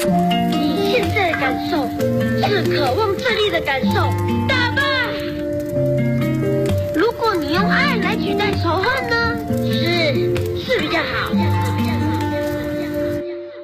你现在的感受是渴望胜利的感受，打吧！如果你用爱来取代仇恨呢？是比较好。